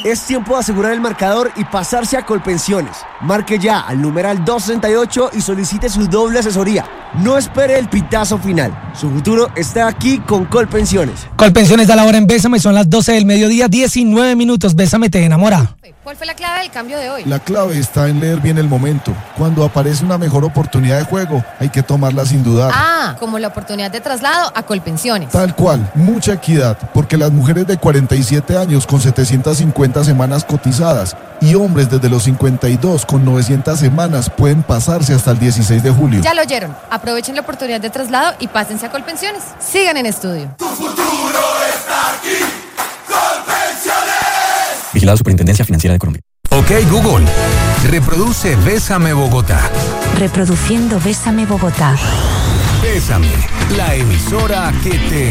Es tiempo de asegurar el marcador y pasarse a Colpensiones. Marque ya al numeral 268 y solicite su doble asesoría. No espere el pitazo final. Su futuro está aquí con Colpensiones. Colpensiones da la hora en Bésame, son las 12 del mediodía, 19 minutos. Bésame te enamora. ¿Cuál fue la clave del cambio de hoy? La clave está en leer bien el momento. Cuando aparece una mejor oportunidad de juego, hay que tomarla sin dudar. Ah, como la oportunidad de traslado a Colpensiones. Tal cual, mucha equidad, porque las mujeres de 47 años con 750 semanas cotizadas y hombres desde los 52 con 900 semanas pueden pasarse hasta el 16 de julio. Ya lo oyeron. Aprovechen la oportunidad de traslado y pásense a Colpensiones. Sigan en estudio. Tu futuro está aquí. Colpensiones. Vigilado Superintendencia Financiera de Colombia. Ok, Google, reproduce Bésame Bogotá. Reproduciendo Bésame Bogotá. Bésame, la emisora que te